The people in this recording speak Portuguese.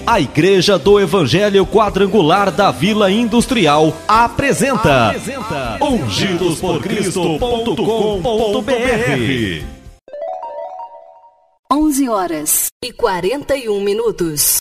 A Igreja do Evangelho Quadrangular da Vila Industrial apresenta ungidosporcristo.com.br. 11h41.